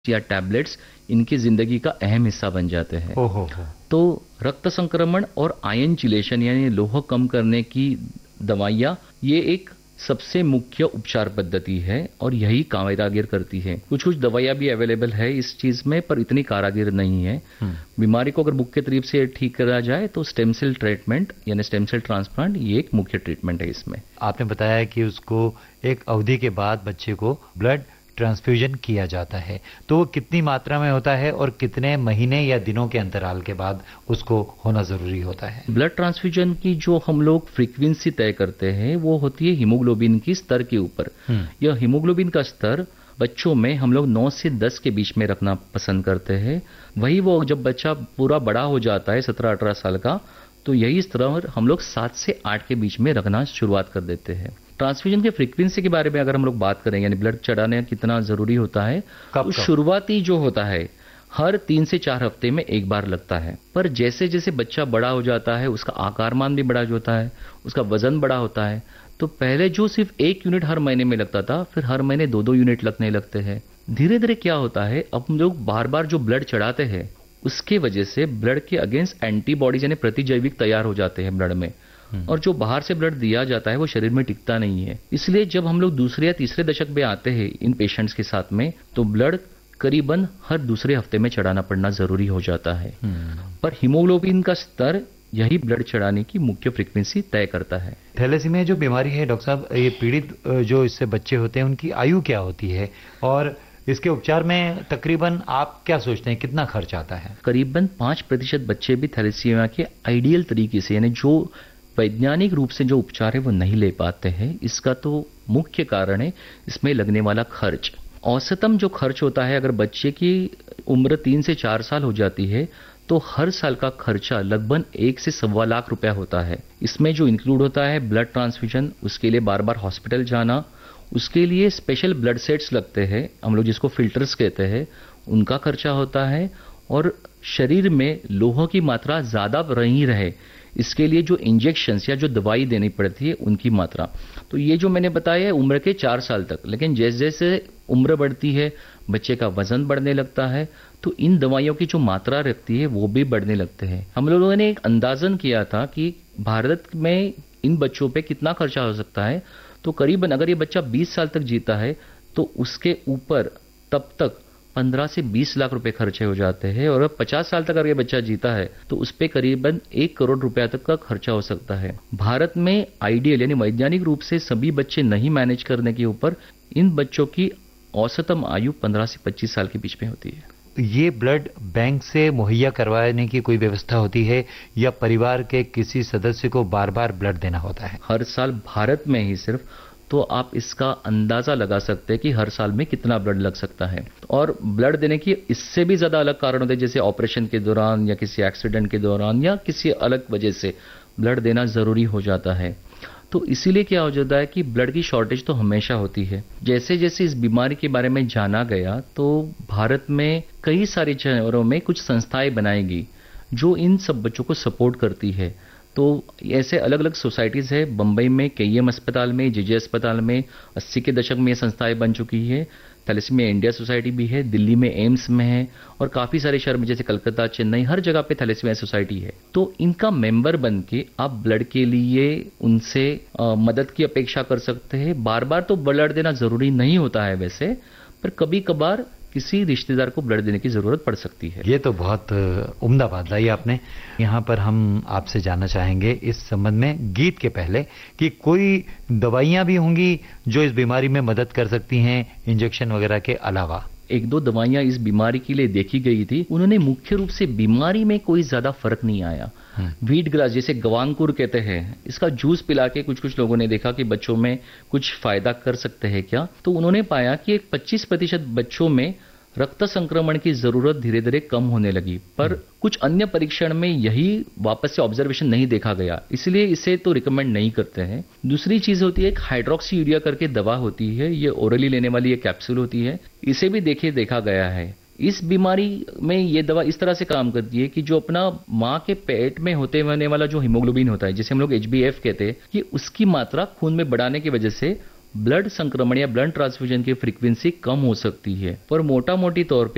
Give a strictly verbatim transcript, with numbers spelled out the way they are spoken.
या टैबलेट्स इनकी जिंदगी का अहम हिस्सा बन जाते हैं। ओहो हो। तो रक्त संक्रमण और आयन चिलेशन यानी लोह कम करने की दवाइयाँ ये एक सबसे मुख्य उपचार पद्धति है और यही कारागर करती है। कुछ कुछ दवाइयाँ भी अवेलेबल है इस चीज में, पर इतनी कारागर नहीं है। बीमारी को अगर मुख्य तरीके से ठीक करा जाए तो स्टेम सेल ट्रीटमेंट यानी स्टेम सेल ट्रांसप्लांट ये एक मुख्य ट्रीटमेंट है इसमें। आपने बताया कि उसको एक अवधि के बाद बच्चे को ब्लड ट्रांसफ्यूजन किया जाता है, तो वो कितनी मात्रा में होता है और कितने महीने या दिनों के अंतराल के बाद उसको होना जरूरी होता है? ब्लड ट्रांसफ्यूजन की जो हम लोग फ्रीक्वेंसी तय करते हैं वो होती है हीमोग्लोबिन की स्तर के ऊपर। यह हीमोग्लोबिन का स्तर बच्चों में हम लोग नौ से दस के बीच में रखना पसंद करते हैं। वही वो जब बच्चा पूरा बड़ा हो जाता है सत्रह अठारह साल का, तो यही स्तर हम लोग सात से आठ के बीच में रखना शुरुआत कर देते हैं। ट्रांसफ्यूजन के फ्रीक्वेंसी के बारे में अगर हम लोग बात करें यानी ब्लड चढ़ाने कितना जरूरी होता है, तो शुरुआती जो होता है हर तीन से चार हफ्ते में एक बार लगता है। पर जैसे जैसे बच्चा बड़ा हो जाता है उसका आकारमान भी बड़ा होता है, उसका वजन बड़ा होता है, तो पहले जो सिर्फ एक यूनिट हर महीने में लगता था फिर हर महीने दो दो यूनिट लगने लगते हैं। धीरे धीरे क्या होता है, अब हम लोग बार बार जो ब्लड चढ़ाते हैं उसके वजह से ब्लड के अगेंस्ट एंटीबॉडीज यानी प्रतिजैविक तैयार हो जाते हैं ब्लड में, और जो बाहर से ब्लड दिया जाता है वो शरीर में टिकता नहीं है। इसलिए जब हम लोग दूसरे या तीसरे दशक में आते हैं इन पेशेंट्स के साथ में, तो ब्लड करीबन हर दूसरे हफ्ते में चढ़ाना पड़ना जरूरी हो जाता है। पर हीमोग्लोबिन का स्तर यही ब्लड चढ़ाने की मुख्य फ्रीक्वेंसी तय करता है। थैलेसीमिया जो बीमारी है डॉक्टर साहब, ये पीड़ित जो इससे बच्चे होते हैं उनकी आयु क्या होती है और इसके उपचार में तकरीबन आप क्या सोचते हैं कितना खर्च आता है? करीबन पांच प्रतिशत बच्चे भी थैलेसीमिया के आइडियल तरीके से यानी जो वैज्ञानिक रूप से जो उपचार है वो नहीं ले पाते हैं। इसका तो मुख्य कारण है इसमें लगने वाला खर्च। औसतम जो खर्च होता है अगर बच्चे की उम्र तीन से चार साल हो जाती है तो हर साल का खर्चा लगभग एक से सवा लाख रुपया होता है। इसमें जो इंक्लूड होता है ब्लड ट्रांसफ्यूजन, उसके लिए बार बार हॉस्पिटल जाना, उसके लिए स्पेशल ब्लड सेट्स लगते हैं हम लोग जिसको फिल्टर्स कहते हैं, उनका खर्चा होता है, और शरीर में लोह की मात्रा ज्यादा नहीं रहे इसके लिए जो इंजेक्शंस या जो दवाई देनी पड़ती है उनकी मात्रा। तो ये जो मैंने बताया है उम्र के चार साल तक, लेकिन जैसे जैसे उम्र बढ़ती है बच्चे का वजन बढ़ने लगता है तो इन दवाइयों की जो मात्रा रखती है वो भी बढ़ने लगते हैं। हम लोगों ने एक अंदाजन किया था कि भारत में इन बच्चों पे कितना खर्चा हो सकता है, तो करीबन अगर ये बच्चा बीस साल तक जीता है तो उसके ऊपर तब तक पंद्रह से बीस लाख रुपए खर्चे हो जाते हैं, और पचास साल तक अगर ये बच्चा जीता है तो उस पे करीबन एक करोड़ रुपया तक का खर्चा हो सकता है। भारत में आइडियल यानी वैज्ञानिक रूप से सभी बच्चे नहीं मैनेज करने के ऊपर इन बच्चों की औसतम आयु पंद्रह से पच्चीस साल के बीच में होती है। ये ब्लड बैंक से मुहैया करवाने की कोई व्यवस्था होती है या परिवार के किसी सदस्य को बार बार ब्लड देना होता है? हर साल भारत में ही सिर्फ तो आप इसका अंदाजा लगा सकते हैं कि हर साल में कितना ब्लड लग सकता है। और ब्लड देने की इससे भी ज्यादा अलग कारण होते हैं, जैसे ऑपरेशन के दौरान या किसी एक्सीडेंट के दौरान या किसी अलग वजह से ब्लड देना जरूरी हो जाता है। तो इसीलिए क्या हो जाता है कि ब्लड की शॉर्टेज तो हमेशा होती है। जैसे जैसे इस बीमारी के बारे में जाना गया तो भारत में कई सारे शहरों में कुछ संस्थाएं बनाई गई जो इन सब बच्चों को सपोर्ट करती है। तो ऐसे अलग अलग सोसाइटीज है, बम्बई में केईएम अस्पताल में, जेजे अस्पताल में अस्सी के दशक में ये संस्थाएं बन चुकी है। थैलेसीमिया इंडिया सोसाइटी भी है, दिल्ली में एम्स में है, और काफी सारे शहर में जैसे कलकत्ता, चेन्नई, हर जगह पे थैलेसीमिया सोसाइटी है। तो इनका मेंबर बन के आप ब्लड के लिए उनसे आ, मदद की अपेक्षा कर सकते हैं। बार बार तो ब्लड देना जरूरी नहीं होता है वैसे, पर कभी कभार किसी रिश्तेदार को ब्लड देने की जरूरत पड़ सकती है। ये तो बहुत उम्दा बात लाई आपने। यहाँ पर हम आपसे जानना चाहेंगे इस संबंध में गीत के पहले कि कोई दवाइयाँ भी होंगी जो इस बीमारी में मदद कर सकती हैं इंजेक्शन वगैरह के अलावा? एक दो दवाइयां इस बीमारी के लिए देखी गई थी, उन्होंने मुख्य रूप से बीमारी में कोई ज्यादा फर्क नहीं आया। व्हीट ग्रास जिसे गवांकुर कहते हैं, इसका जूस पिला के कुछ कुछ लोगों ने देखा कि बच्चों में कुछ फायदा कर सकते हैं क्या, तो उन्होंने पाया कि एक पच्चीस प्रतिशत बच्चों में रक्त संक्रमण की जरूरत धीरे धीरे कम होने लगी। पर कुछ अन्य परीक्षण में यही वापस से ऑब्जर्वेशन नहीं देखा गया, इसलिए इसे तो रिकमेंड नहीं करते हैं। दूसरी चीज होती है एक हाइड्रोक्सी यूरिया करके दवा होती है, ये ओरली लेने वाली एक कैप्सूल होती है, इसे भी देखे देखा गया है। इस बीमारी में ये दवा इस तरह से काम करती है कि जो अपना माँ के पेट में होते होने वाला जो हीमोग्लोबिन होता है, जिसे हम लोग एच बी एफ कहते हैं, कि उसकी मात्रा खून में बढ़ाने की वजह से ब्लड संक्रमण या ब्लड ट्रांसफ्यूजन की फ्रीक्वेंसी कम हो सकती है। पर मोटा मोटी तौर पे